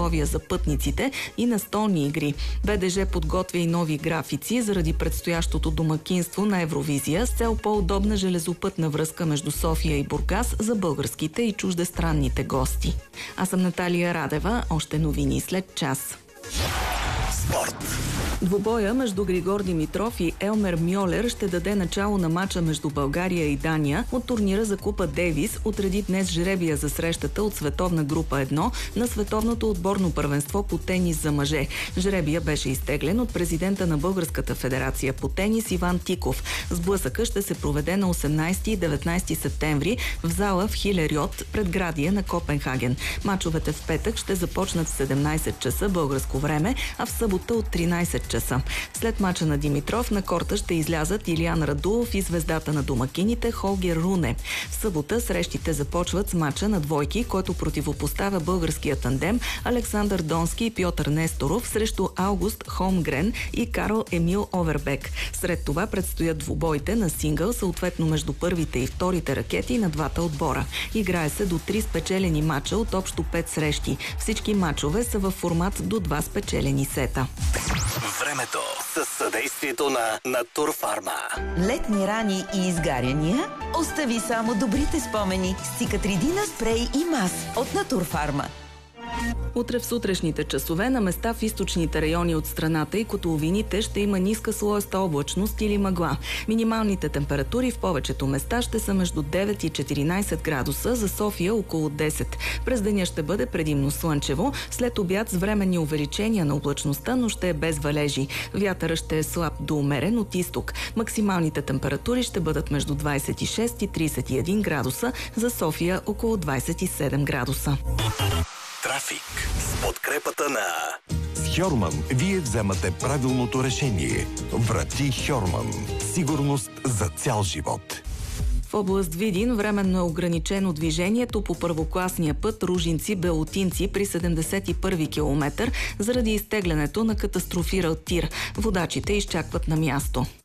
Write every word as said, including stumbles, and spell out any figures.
условия за пътниците и настолни игри. БДЖ подготвя и нови графици заради предстоящото домакинство на Евровизия с цел по-удобна железопътна връзка между София и Бургас за българските и чуждестранните гости. Аз съм Наталия Радева. Още новини след час. Спорт. Двубоя между Григор Димитров и Елмер Мьолер ще даде начало на мача между България и Дания от турнира за Купа Дейвис. Отреди днес жребия за срещата от световна група едно на световното отборно първенство по тенис за мъже. Жребия беше изтеглен от президента на Българската федерация по тенис Иван Тиков. Сблъсъка ще се проведе на осемнайсети и деветнайсети септември в зала в Хилериот, предградие на Копенхаген. Мачовете в петък ще започнат в седемнайсет часа българско време, а в събота от тринайсет часа. След мача на Димитров на корта ще излязат Илиян Радулов и звездата на домакините Холгер Руне. В събота срещите започват с мача на двойки, който противопоставя българския тандем Александър Донски и Пьотър Несторов срещу Аугуст Холмгрен и Карл Емил Овербек. Сред това предстоят двубоите на сингъл, съответно между първите и вторите ракети на двата отбора. Играе се до три спечелени мача от общо пет срещи. Всички мачове са във формат до два спечелени сета. Времето със съдействието на Натурфарма. Летни рани и изгаряния? Остави само добрите спомени с Цикатридина спрей и мас от Натурфарма. Утре в сутрешните часове на места в източните райони от страната и котловините ще има ниска слоеста облачност или мъгла. Минималните температури в повечето места ще са между девет и четиринайсет градуса, за София около десет. През деня ще бъде предимно слънчево, след обяд с временни увеличения на облачността, но ще е без валежи. Вятърът ще е слаб до умерен от изток. Максималните температури ще бъдат между двайсет и шест и трийсет и един градуса, за София около двайсет и седем градуса. Трафик с подкрепата на... С Хьорман вие вземате правилното решение. Врати Хьорман. Сигурност за цял живот. В област Видин временно е ограничено движението по първокласния път Ружинци-Белотинци при седемдесет и първи километър заради изтеглянето на катастрофирал тир. Водачите изчакват на място.